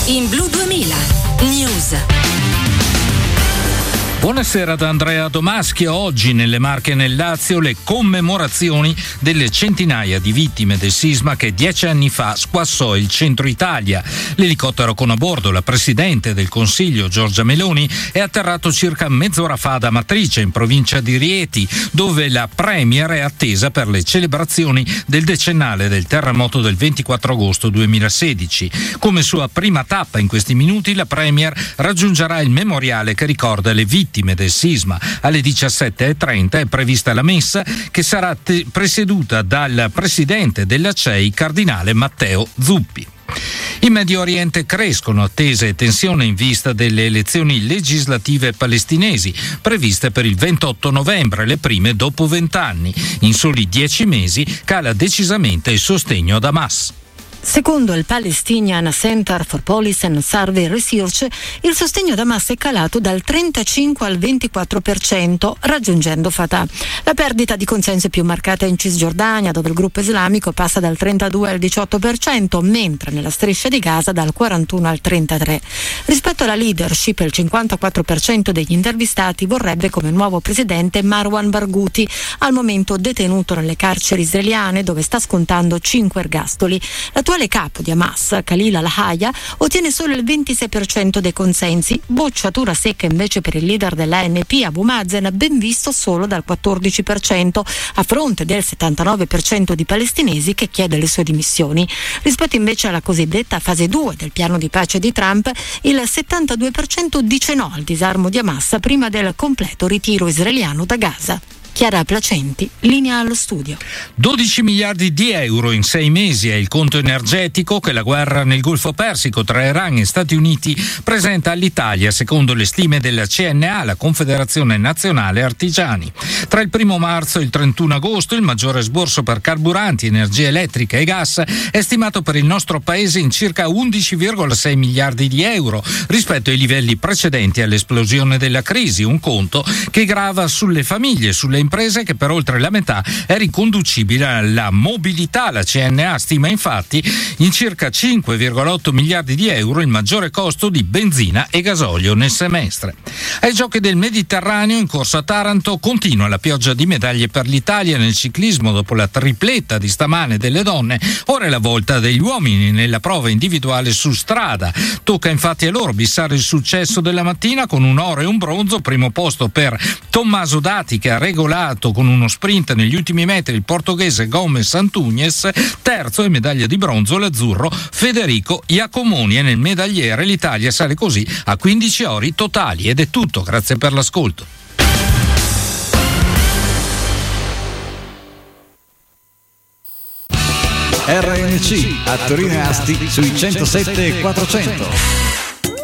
In Blu 2000 News. Buonasera da Andrea Domaschio. Oggi nelle Marche e nel Lazio le commemorazioni delle centinaia di vittime del sisma che 10 anni fa squassò il centro Italia. L'elicottero con a bordo la Presidente del Consiglio Giorgia Meloni è atterrato circa mezz'ora fa ad Amatrice, in provincia di Rieti, dove la Premier è attesa per le celebrazioni del decennale del terremoto del 24 agosto 2016. Come sua prima tappa in questi minuti, la Premier raggiungerà il memoriale che ricorda le vittime del sisma. Alle 17:30 è prevista la messa che sarà presieduta dal presidente della CEI, cardinale Matteo Zuppi. In Medio Oriente crescono attese e tensioni in vista delle elezioni legislative palestinesi previste per il 28 novembre, le prime dopo 20 anni. In soli 10 mesi cala decisamente il sostegno ad Hamas. Secondo il Palestinian Center for Policy and Survey Research, il sostegno ad Hamas è calato dal 35 al 24%, raggiungendo Fatah. La perdita di consenso è più marcata in Cisgiordania, dove il gruppo islamico passa dal 32 al 18%, mentre nella striscia di Gaza dal 41 al 33%. Rispetto alla leadership, il 54% degli intervistati vorrebbe come nuovo presidente Marwan Barghouti, al momento detenuto nelle carceri israeliane, dove sta scontando 5 ergastoli. L'attuale capo di Hamas, Khalil al-Hayya, ottiene solo il 26% dei consensi, bocciatura secca invece per il leader dell'ANP Abu Mazen, ben visto solo dal 14%, a fronte del 79% di palestinesi che chiede le sue dimissioni. Rispetto invece alla cosiddetta fase 2 del piano di pace di Trump, il 72% dice no al disarmo di Hamas prima del completo ritiro israeliano da Gaza. Chiara Placenti, linea allo studio. 12 miliardi di euro in 6 mesi è il conto energetico che la guerra nel Golfo Persico tra Iran e Stati Uniti presenta all'Italia, secondo le stime della CNA, la Confederazione Nazionale Artigiani. Tra il 1 marzo e il 31 agosto il maggiore esborso per carburanti, energia elettrica e gas è stimato per il nostro paese in circa 11,6 miliardi di euro rispetto ai livelli precedenti all'esplosione della crisi, un conto che grava sulle famiglie, sulle imprese, che per oltre la metà è riconducibile alla mobilità. La CNA stima infatti in circa 5,8 miliardi di euro il maggiore costo di benzina e gasolio nel semestre. Ai Giochi del Mediterraneo in corso a Taranto continua la pioggia di medaglie per l'Italia nel ciclismo dopo la tripletta di stamane delle donne. Ora è la volta degli uomini nella prova individuale su strada. Tocca infatti a loro bissare il successo della mattina con un oro e un bronzo. Primo posto per Tommaso Dati, che ha regolato con uno sprint negli ultimi metri il portoghese Gomes Antunes. Terzo e medaglia di bronzo l'azzurro Federico Iacomoni, e nel medagliere l'Italia sale così a 15 ori totali. Ed è tutto, grazie per l'ascolto. RNC a Torino e Asti sui 107 e 400.